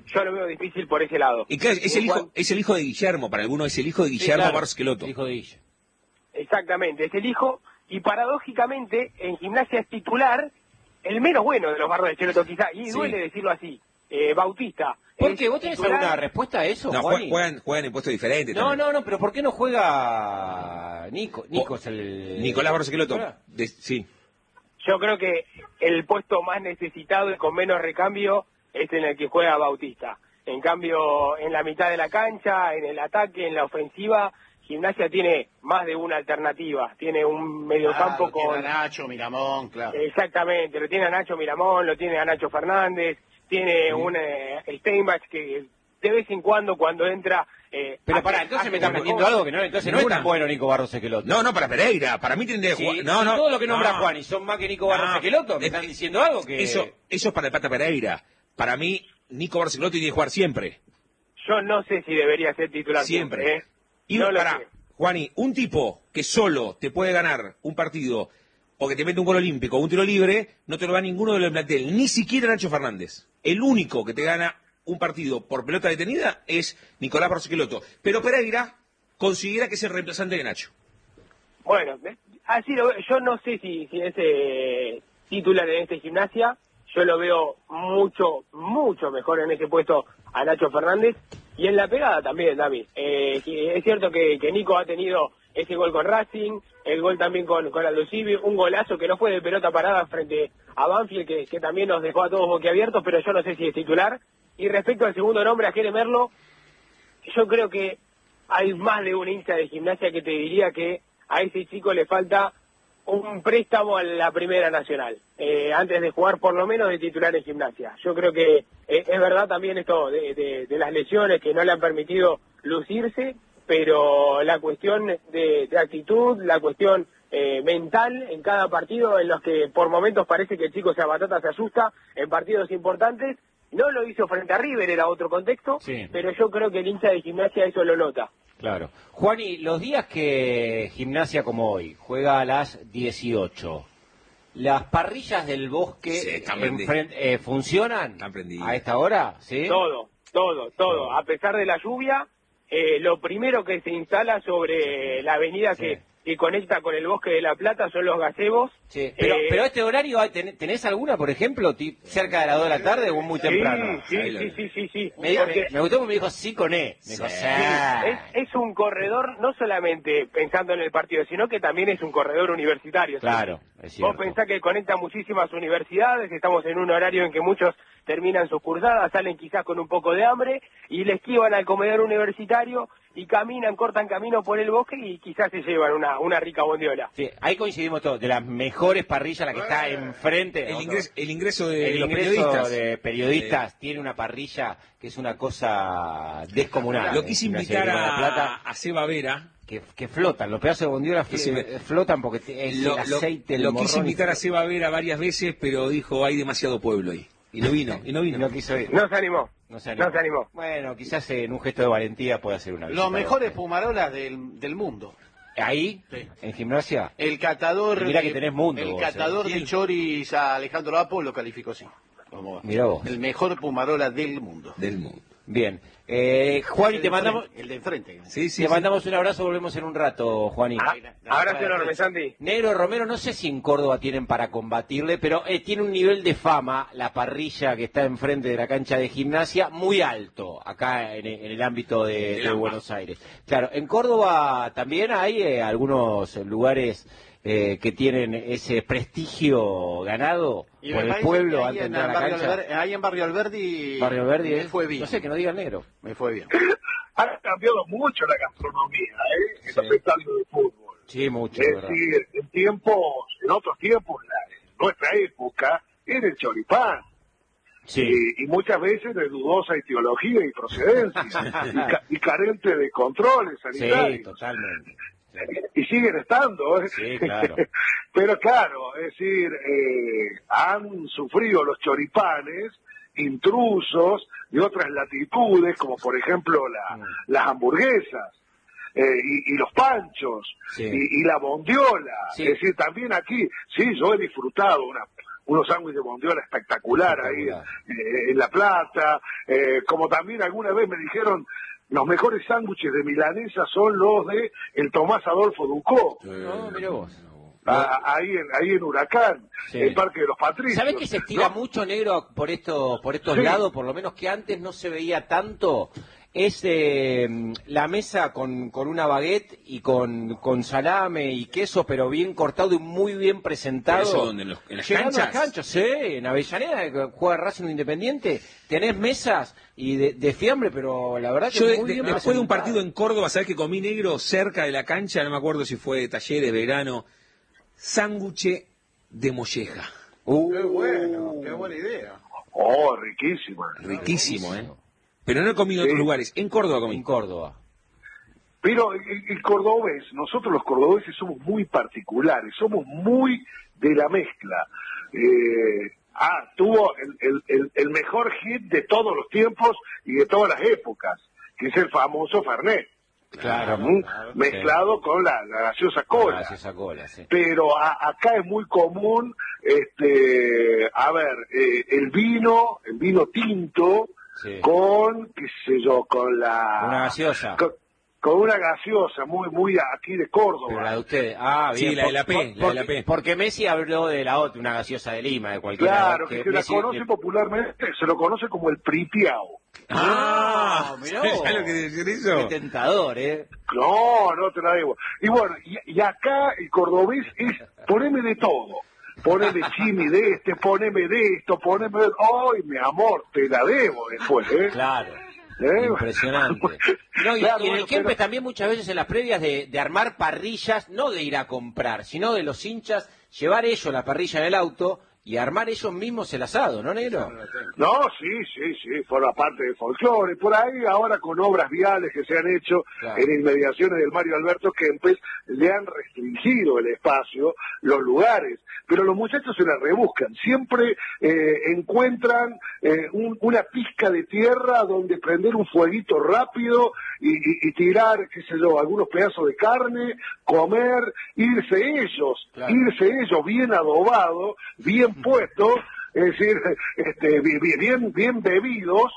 yo lo veo difícil por ese lado. Y claro, es el hijo de Guillermo, para algunos es el hijo de Guillermo Barros Esqueloto. El hijo de Guille. Exactamente, es el hijo, y paradójicamente en Gimnasia es titular el menos bueno de los Barros de Esqueloto quizá, y duele decirlo así, Bautista. ¿Por qué? ¿Vos tenés alguna respuesta a eso, No, Juani? juegan en puestos diferentes. No, pero ¿por qué no juega Nico? Nico es el... Nicolás Barros Esqueloto. Sí. Yo creo que el puesto más necesitado y con menos recambio es en el que juega Bautista. En cambio, en la mitad de la cancha, en el ataque, en la ofensiva, Gimnasia tiene más de una alternativa. Tiene un mediocampo con... Tiene a Nacho, Miramón, claro. Exactamente, lo tiene a Nacho Miramón, lo tiene a Nacho Fernández, tiene un Steinbach que de vez en cuando entra... Pero pará, entonces me estás metiendo algo que no, entonces no es tan bueno Nico Barros Esqueloto. No, para Pereira, para mí tendría que jugar. No, todo lo que nombra Juan y son más que Nico Barros Esqueloto, me están diciendo algo que... Eso es para el Pata Pereira. Para mí, Nico Barros Esqueloto tiene que jugar siempre. Yo no sé si debería ser titular siempre. Y no para, Juani, un tipo que solo te puede ganar un partido o que te mete un gol olímpico o un tiro libre, no te lo da ninguno de los plantel, ni siquiera Nacho Fernández. El único que te gana un partido por pelota detenida es Nicolás Barros Esqueloto. Pero Pereira considera que es el reemplazante de Nacho. Bueno, así lo veo. Yo no sé si es titular en este Gimnasia. Yo lo veo mucho mejor en ese puesto a Nacho Fernández. Y en la pegada también, Dami. Es cierto que Nico ha tenido ese gol con Racing, el gol también con Aldo Civi, un golazo que no fue de pelota parada frente a Banfield, que también nos dejó a todos boquiabiertos, pero yo no sé si es titular. Y respecto al segundo nombre, a Jere Merlo, yo creo que hay más de un hincha de Gimnasia que te diría que a ese chico le falta un préstamo a la Primera Nacional, antes de jugar por lo menos de titular en Gimnasia. Yo creo que es verdad también esto de las lesiones que no le han permitido lucirse, pero la cuestión de actitud, la cuestión mental en cada partido, en los que por momentos parece que el chico se abatata, se asusta en partidos importantes. No lo hizo frente a River, era otro contexto, pero yo creo que el hincha de Gimnasia eso lo nota. Claro. Juani, los días que Gimnasia como hoy juega a las 18, ¿las parrillas del Bosque funcionan a esta hora? ¿Sí? Todo. A pesar de la lluvia, lo primero que se instala sobre la avenida que conecta con el Bosque de la Plata son los gazebos. Sí. Pero a este horario, ¿tenés alguna, por ejemplo, cerca de las 2 de la tarde o muy temprano? Sí. Me gustó porque me dijo sí con E. Me dijo, es un corredor, no solamente pensando en el partido, sino que también es un corredor universitario. Claro, es cierto. Vos pensás que conecta muchísimas universidades, estamos en un horario en que muchos terminan sus cursadas, salen quizás con un poco de hambre y le esquivan al comedor universitario y cortan camino por el bosque y quizás se llevan una rica bondiola. Sí, ahí coincidimos todos, de las mejores parrillas, la que está enfrente. El ingreso de los periodistas. De periodistas tiene una parrilla que es una cosa descomunal. Lo quise invitar a Seba Vera. Que flotan, los pedazos de bondiola flotan porque es el aceite, el Lo morrón. quise invitar a Seba Vera varias veces, pero dijo, hay demasiado pueblo ahí. Y no vino. No quiso ir. No se animó. Bueno, quizás en un gesto de valentía puede hacer una visita. Los mejores fumarolas del mundo. Ahí, en Gimnasia. El catador. Mirá que tenés mundo. El catador de choris a Alejandro Apo lo calificó así. Mirá vos. El mejor fumarola del mundo. Bien. Juan, te mandamos... El de enfrente. Te mandamos un abrazo, volvemos en un rato, Juaní. Abrazo enorme, Santi. Negro Romero, no sé si en Córdoba tienen para combatirle, pero tiene un nivel de fama, la parrilla que está enfrente de la cancha de Gimnasia, muy alto, acá en el ámbito de Buenos Aires. Claro, en Córdoba también hay algunos lugares que tienen ese prestigio ganado por el pueblo antes de entrar a la cancha. Ahí en Barrio Alberdi. Me fue bien. No sé, que no diga el negro. Me fue bien. Ha cambiado mucho la gastronomía, en los estadios de fútbol. Sí, mucho. Es decir, en otros tiempos, en nuestra época, era el choripán. Sí. Y muchas veces de dudosa etiología y procedencia, y carente de controles sanitarios. Sí, totalmente. Y siguen estando, Sí, claro. Pero claro, es decir, han sufrido los choripanes intrusos de otras latitudes, como por ejemplo las hamburguesas y los panchos y la bondiola. Sí. Es decir, también aquí, sí, yo he disfrutado unos sándwiches de bondiola espectacular ahí en La Plata, como también alguna vez me dijeron, los mejores sándwiches de milanesa son los de el Tomás Adolfo Ducó. No, mirá vos. Ahí en Huracán, el Parque de los Patricios. ¿Sabés que se estira mucho, negro, por estos lados? Por lo menos que antes no se veía tanto. Es la mesa con una baguette y con salame y queso, pero bien cortado y muy bien presentado. ¿Eso dónde? ¿En las Llegando canchas? a las canchas, sí, en Avellaneda, que juega Racing Independiente, tenés mesas y de fiambre, pero la verdad que Yo muy bien después de un presentado. partido en Córdoba, ¿sabés que comí, negro, cerca de la cancha? No me acuerdo si fue de Talleres, Belgrano. Sándwich de molleja. Qué bueno, qué buena idea. Oh, riquísima. Riquísimo, ¿eh? Pero no he comido en otros lugares. En Córdoba comí. En Córdoba. Pero el cordobés, nosotros los cordobeses somos muy particulares, somos muy de la mezcla. Tuvo el mejor hit de todos los tiempos y de todas las épocas, que es el famoso Fernet. Claro, Mezclado con la gaseosa cola. La gaseosa cola, sí. Pero acá es muy común, el vino tinto, Sí. con, qué sé yo, con Una gaseosa. Con una gaseosa muy aquí de Córdoba. Pero la de ustedes. Bien. Sí, la de la P, la de la P. Porque Messi habló de la otra, una gaseosa de Lima, de cualquier Claro, que se la Messi conoce popularmente, se lo conoce como el Pritiao. Mirá vos. ¿Sabés lo que decir eso? Qué tentador, No te la debo. Y bueno, y acá el cordobés es, poneme de todo. Poneme chimi de poneme de esto, poneme de... ¡Ay, mi amor, te la debo después, Claro. Impresionante. No, y en el Kempes también muchas veces en las previas de armar parrillas, no de ir a comprar, sino de los hinchas, llevar ellos la parrilla en el auto y armar ellos mismos el asado, ¿no, negro? No, sí, forma parte del folclore. Por ahí ahora con obras viales que se han hecho en inmediaciones del Mario Alberto Kempes, le han restringido el espacio, los lugares, pero los muchachos se la rebuscan. Siempre encuentran una pizca de tierra donde prender un fueguito rápido y tirar, qué sé yo, algunos pedazos de carne, comer, irse ellos bien adobados, bien puestos, es decir, bien bebidos,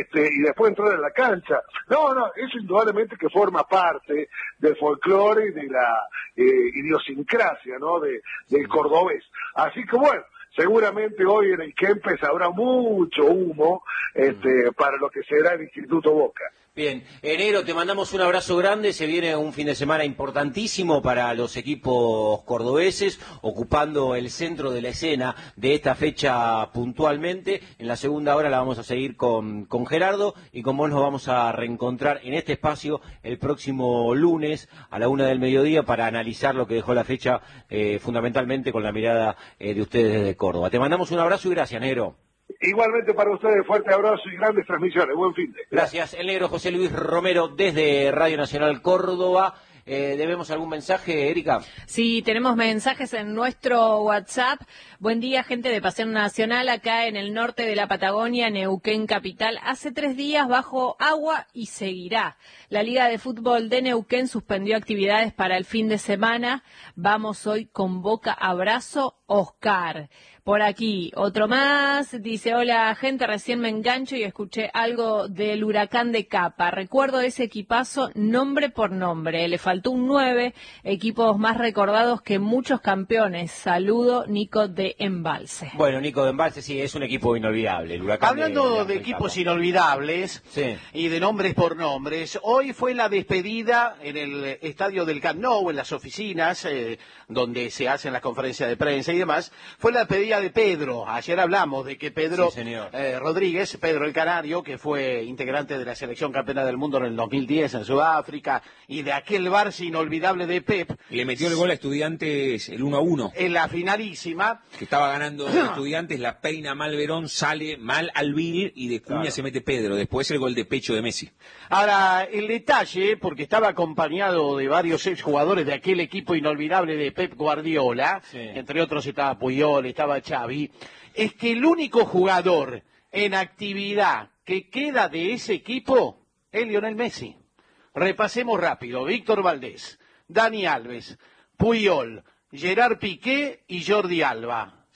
y después entrar en la cancha. No, eso indudablemente que forma parte del folclore y de la idiosincrasia, ¿no? del cordobés. Así que bueno, seguramente hoy en el Kempes habrá mucho humo para lo que será el Instituto Boca. Bien, enero, te mandamos un abrazo grande, se viene un fin de semana importantísimo para los equipos cordobeses, ocupando el centro de la escena de esta fecha puntualmente. En la segunda hora la vamos a seguir con Gerardo y con vos nos vamos a reencontrar en este espacio el próximo lunes a la 1:00 p.m. para analizar lo que dejó la fecha, fundamentalmente con la mirada de ustedes desde Córdoba. Te mandamos un abrazo y gracias, negro. Igualmente para ustedes, fuerte abrazo y grandes transmisiones. Buen fin de. Gracias, el negro José Luis Romero desde Radio Nacional Córdoba. ¿Debemos algún mensaje, Erika? Sí, tenemos mensajes en nuestro WhatsApp. Buen día, gente de Pasión Nacional, acá en el norte de la Patagonia, Neuquén capital. Hace 3 días bajo agua y seguirá. La Liga de Fútbol de Neuquén suspendió actividades para el fin de semana. Vamos hoy con Boca. Abrazo, Oscar. Por aquí, otro más, dice, hola gente, recién me engancho y escuché algo del Huracán de Capa. Recuerdo ese equipazo nombre por nombre, le faltó un 9, equipos más recordados que muchos campeones. Saludo, Nico de Embalse. Bueno, Nico de Embalse, sí, es un equipo inolvidable, el Huracán. Hablando de equipos inolvidables y de nombres por nombres, hoy fue la despedida en el estadio del Camp Nou, en las oficinas, donde se hacen las conferencias de prensa y demás, fue la despedida de Pedro. Ayer hablamos de que Pedro Rodríguez, Pedro el Canario, que fue integrante de la selección campeona del mundo en el 2010 en Sudáfrica, y de aquel Barça inolvidable de Pep. Le metió el gol a Estudiantes el 1-1. En la finalísima. Que estaba ganando Estudiantes, la peina mal Verón, sale mal Alvil y de cuña se mete Pedro. Después el gol de pecho de Messi. Ahora, el detalle, porque estaba acompañado de varios exjugadores de aquel equipo inolvidable de Pep Guardiola, entre otros estaba Puyol, estaba Xavi, es que el único jugador en actividad que queda de ese equipo es Lionel Messi. Repasemos rápido: Víctor Valdés, Dani Alves, Puyol, Gerard Piqué y Jordi Alba.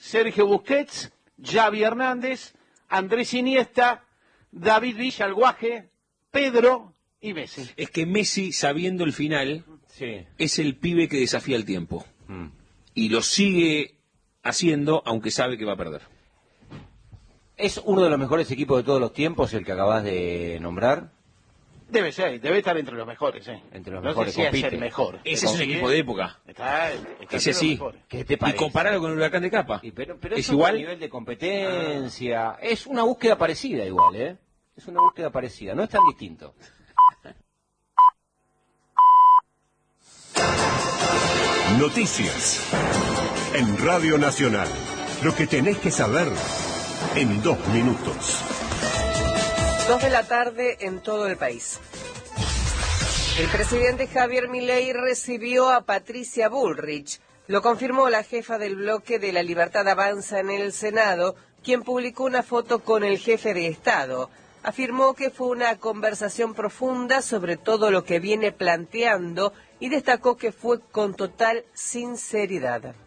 Sergio Busquets, Xavi Hernández, Andrés Iniesta, David Villa, el Guaje, Pedro y Messi. Es que Messi, sabiendo el final, es el pibe que desafía el tiempo. Y lo sigue haciendo, aunque sabe que va a perder. ¿Es uno de los mejores equipos de todos los tiempos el que acabas de nombrar? Debe ser, debe estar entre los mejores, Entre los no mejores, sé si compite. es el mejor. Ese es un equipo de época. Está Ese sí. ¿Qué te Y parece? compararlo con el Huracán de Capa. Pero ¿Es es igual? otro nivel de competencia. Es una búsqueda parecida igual, ¿eh? Es una búsqueda parecida, no es tan distinto. Noticias en Radio Nacional. Lo que tenés que saber en 2 minutos. 2 de la tarde en todo el país. El presidente Javier Milei recibió a Patricia Bullrich. Lo confirmó la jefa del bloque de La Libertad Avanza en el Senado, quien publicó una foto con el jefe de Estado. Afirmó que fue una conversación profunda sobre todo lo que viene planteando y destacó que fue con total sinceridad.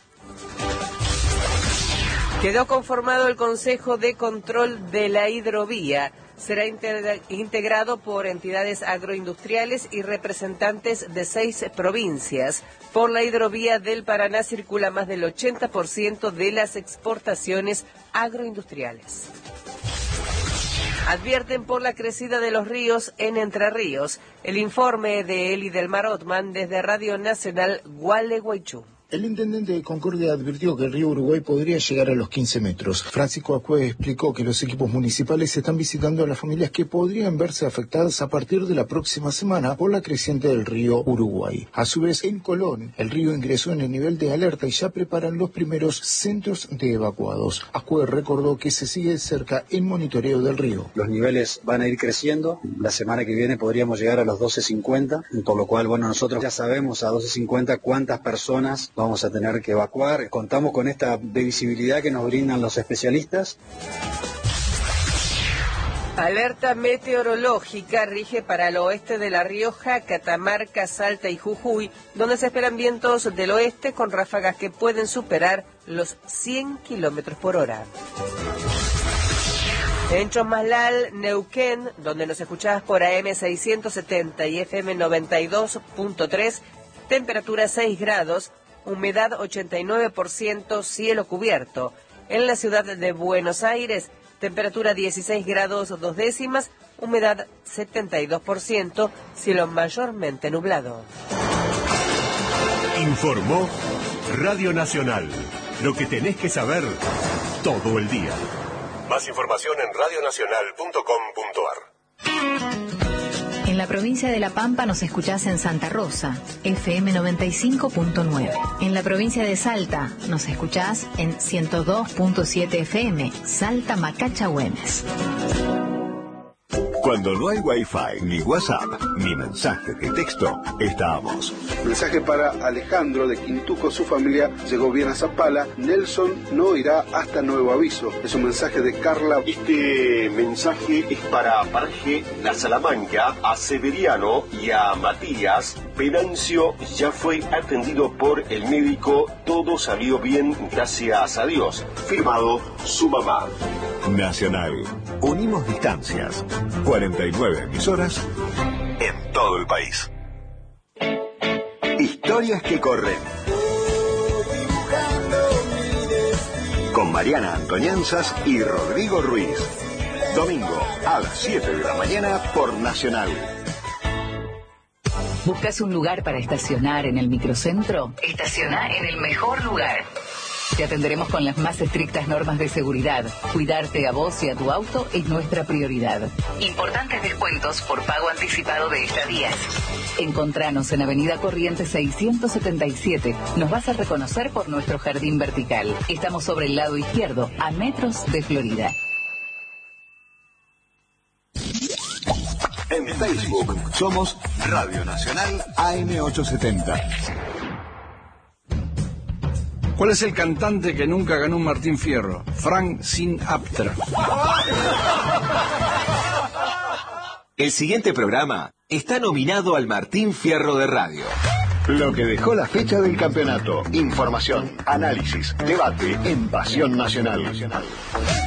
Quedó conformado el Consejo de Control de la Hidrovía. Será integrado por entidades agroindustriales y representantes de 6 provincias. Por la hidrovía del Paraná circula más del 80% de las exportaciones agroindustriales. Advierten por la crecida de los ríos en Entre Ríos. El informe de Eli del Mar Otman desde Radio Nacional Gualeguaychú. El intendente de Concordia advirtió que el río Uruguay podría llegar a los 15 metros. Francisco Acué explicó que los equipos municipales están visitando a las familias que podrían verse afectadas a partir de la próxima semana por la creciente del río Uruguay. A su vez, en Colón, el río ingresó en el nivel de alerta y ya preparan los primeros centros de evacuados. Acué recordó que se sigue de cerca el monitoreo del río. Los niveles van a ir creciendo. La semana que viene podríamos llegar a los 12.50, por lo cual, nosotros ya sabemos a 12.50 cuántas personas vamos a tener que evacuar. Contamos con esta visibilidad que nos brindan los especialistas. Alerta meteorológica rige para el oeste de La Rioja, Catamarca, Salta y Jujuy, donde se esperan vientos del oeste con ráfagas que pueden superar los 100 kilómetros por hora. En Chosmalal, Neuquén, donde nos escuchabas por AM 670 y FM 92.3, temperatura 6 grados, humedad 89%, cielo cubierto. En la ciudad de Buenos Aires, temperatura 16 grados 2 décimas, humedad 72%, cielo mayormente nublado. Informó Radio Nacional. Lo que tenés que saber todo el día. Más información en radionacional.com.ar. En la provincia de La Pampa nos escuchás en Santa Rosa, FM 95.9. En la provincia de Salta nos escuchás en 102.7 FM, Salta Macachagüemes. Cuando no hay Wi-Fi, ni WhatsApp, ni mensaje de texto, estamos. Mensaje para Alejandro de Quintuco, su familia llegó bien a Zapala. Nelson no irá hasta nuevo aviso. Es un mensaje de Carla. Este mensaje es para Paraje La Salamanca, a Severiano y a Matías. Venancio ya fue atendido por el médico, todo salió bien, gracias a Dios. Firmado su mamá. Nacional. Unimos distancias. 49 emisoras en todo el país. Historias que corren. Con Mariana Antonianzas y Rodrigo Ruiz. Domingo a las 7 de la mañana por Nacional. ¿Buscas un lugar para estacionar en el microcentro? Estaciona en el mejor lugar. Te atenderemos con las más estrictas normas de seguridad. Cuidarte a vos y a tu auto es nuestra prioridad. Importantes descuentos por pago anticipado de estadías. Encontranos en Avenida Corrientes 677. Nos vas a reconocer por nuestro jardín vertical. Estamos sobre el lado izquierdo, a metros de Florida. En Facebook somos Radio Nacional AM870. ¿Cuál es el cantante que nunca ganó un Martín Fierro? Frank Sinatra. El siguiente programa está nominado al Martín Fierro de Radio. Lo que dejó la fecha del campeonato. Información, análisis, debate en Pasión Nacional.